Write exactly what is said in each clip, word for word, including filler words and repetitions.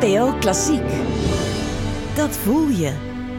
N P O Klassiek. Dat voel je.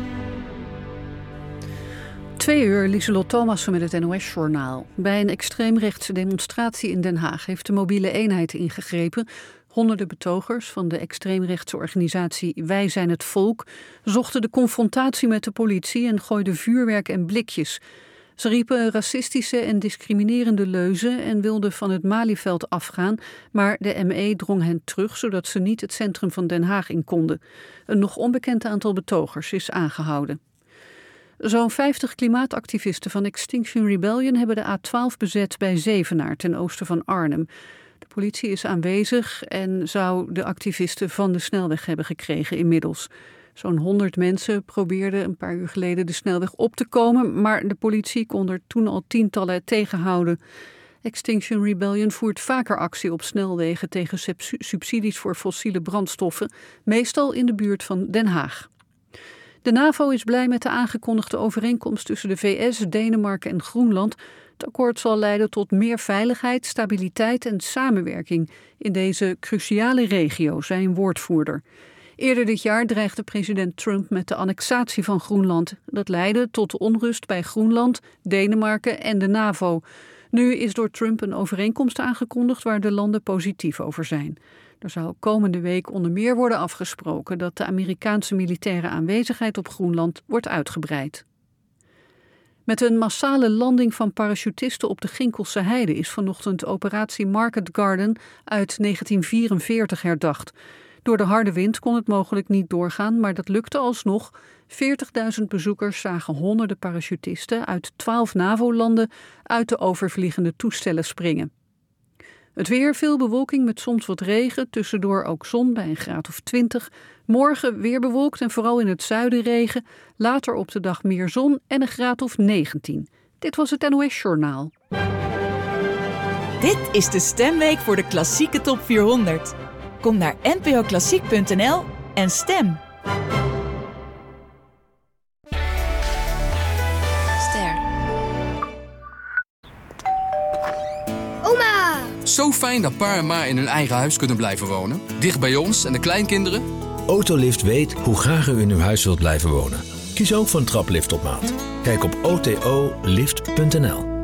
Twee uur, Lieselot Thomassen met het N O S-journaal. Bij een extreemrechtse demonstratie in Den Haag heeft de mobiele eenheid ingegrepen. Honderden betogers van de extreemrechtse organisatie Wij zijn het Volk zochten de confrontatie met de politie en gooiden vuurwerk en blikjes. Ze riepen racistische en discriminerende leuzen en wilden van het Malieveld afgaan, maar de M E drong hen terug zodat ze niet het centrum van Den Haag in konden. Een nog onbekend aantal betogers is aangehouden. Zo'n vijftig klimaatactivisten van Extinction Rebellion hebben de A twaalf bezet bij Zevenaar ten oosten van Arnhem. De politie is aanwezig en zou de activisten van de snelweg hebben gekregen inmiddels. Zo'n honderd mensen probeerden een paar uur geleden de snelweg op te komen, maar de politie kon er toen al tientallen tegenhouden. Extinction Rebellion voert vaker actie op snelwegen tegen subsidies voor fossiele brandstoffen, meestal in de buurt van Den Haag. De NAVO is blij met de aangekondigde overeenkomst tussen de V S, Denemarken en Groenland. Het akkoord zal leiden tot meer veiligheid, stabiliteit en samenwerking in deze cruciale regio, zei een woordvoerder. Eerder dit jaar dreigde president Trump met de annexatie van Groenland. Dat leidde tot onrust bij Groenland, Denemarken en de NAVO. Nu is door Trump een overeenkomst aangekondigd waar de landen positief over zijn. Er zou komende week onder meer worden afgesproken dat de Amerikaanse militaire aanwezigheid op Groenland wordt uitgebreid. Met een massale landing van parachutisten op de Ginkelse Heide is vanochtend operatie Market Garden uit negentien vierenveertig herdacht. Door de harde wind kon het mogelijk niet doorgaan, maar dat lukte alsnog. veertigduizend bezoekers zagen honderden parachutisten uit twaalf NAVO-landen uit de overvliegende toestellen springen. Het weer, veel bewolking met soms wat regen, tussendoor ook zon bij een graad of twintig. Morgen weer bewolkt en vooral in het zuiden regen. Later op de dag meer zon en een graad of negentien. Dit was het N O S-journaal. Dit is de stemweek voor de klassieke top vierhonderd. Kom naar n p o klassiek punt n l en stem. Ster. Oma! Zo fijn dat pa en ma in hun eigen huis kunnen blijven wonen. Dicht bij ons en de kleinkinderen. Autolift weet hoe graag u in uw huis wilt blijven wonen. Kies ook voor een traplift op maat. Kijk op o t o lift punt n l.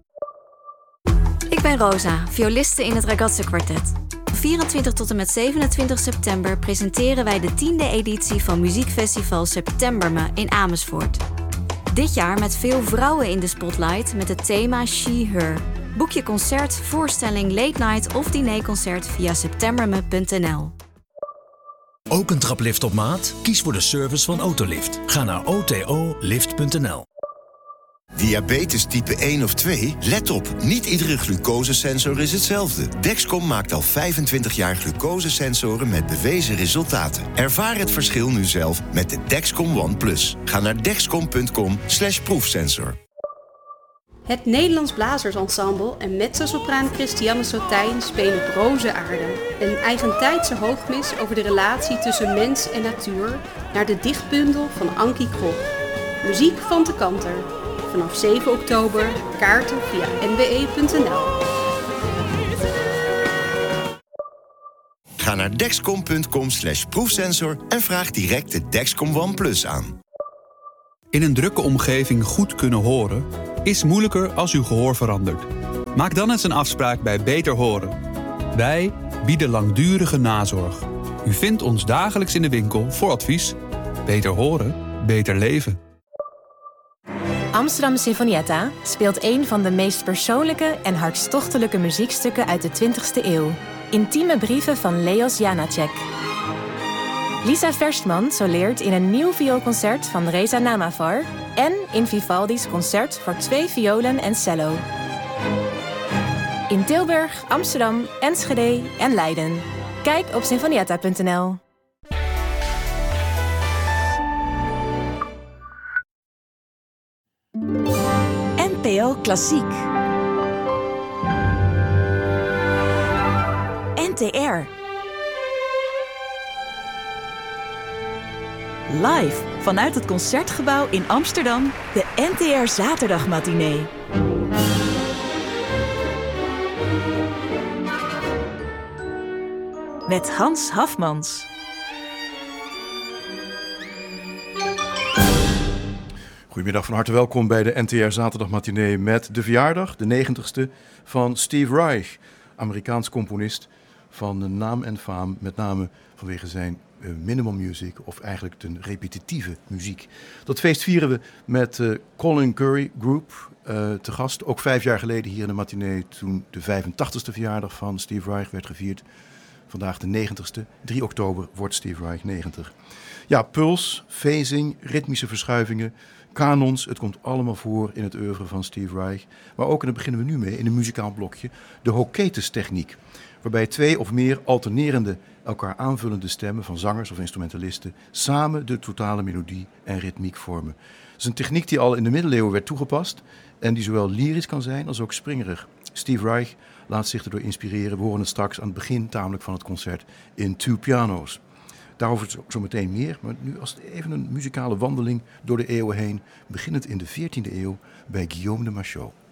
Ik ben Rosa, violiste in het Ragazze Quartet. Van vierentwintig tot en met zevenentwintig september presenteren wij de tiende editie van muziekfestival Septemberme in Amersfoort. Dit jaar met veel vrouwen in de spotlight met het thema She-Her. Boek je concert, voorstelling, late night of dinerconcert via septemberme punt n l. Ook een traplift op maat? Kies voor de service van Autolift. Ga naar o t o lift punt n l. Diabetes type één of twee? Let op, niet iedere glucosesensor is hetzelfde. Dexcom maakt al vijfentwintig jaar glucosesensoren met bewezen resultaten. Ervaar het verschil nu zelf met de Dexcom One Plus. Ga naar dexcom punt com slash proefsensor. Het Nederlands Blazersensemble en mezzosopraan Christiane Sotijn spelen op Roze Aarde. Een eigentijdse hoogmis over de relatie tussen mens en natuur naar de dichtbundel van Ankie Krop. Muziek van de Kanter. Vanaf zeven oktober, kaarten via n b e punt n l. Ga naar dexcom punt com slash proefsensor en vraag direct de Dexcom One Plus aan. In een drukke omgeving goed kunnen horen is moeilijker als uw gehoor verandert. Maak dan eens een afspraak bij Beter Horen. Wij bieden langdurige nazorg. U vindt ons dagelijks in de winkel voor advies. Beter horen, beter leven. Amsterdam Sinfonietta speelt een van de meest persoonlijke en hartstochtelijke muziekstukken uit de twintigste eeuw. Intieme brieven van Leos Janáček. Lisa Verstman soleert in een nieuw vioolconcert van Reza Namavar en in Vivaldi's concert voor twee violen en cello. In Tilburg, Amsterdam, Enschede en Leiden. Kijk op sinfonietta punt n l. N P O Klassiek. N T R. Live vanuit het Concertgebouw in Amsterdam, de N T R Zaterdagmatinee. Met Hans Hafmans. Goedemiddag, van harte welkom bij de N T R Zaterdagmatinee met de verjaardag, de negentigste, van Steve Reich, Amerikaans componist van naam en faam, met name vanwege zijn uh, minimal music, of eigenlijk de repetitieve muziek. Dat feest vieren we met uh, Colin Currie Group, uh, te gast, ook vijf jaar geleden hier in de matinee, toen de vijfentachtigste verjaardag van Steve Reich werd gevierd. Vandaag de negentigste, drie oktober wordt Steve Reich negentig. Ja, puls, phasing, ritmische verschuivingen, kanons, het komt allemaal voor in het oeuvre van Steve Reich. Maar ook, en daar beginnen we nu mee, in een muzikaal blokje, de Hoketes-techniek. Waarbij twee of meer alternerende, elkaar aanvullende stemmen van zangers of instrumentalisten samen de totale melodie en ritmiek vormen. Het is een techniek die al in de middeleeuwen werd toegepast en die zowel lyrisch kan zijn als ook springerig. Steve Reich laat zich erdoor inspireren. We horen het straks aan het begin tamelijk van het concert in Two Pianos. Daarover zo meteen meer, maar nu als even een muzikale wandeling door de eeuwen heen, beginnend in de veertiende eeuw bij Guillaume de Machaut.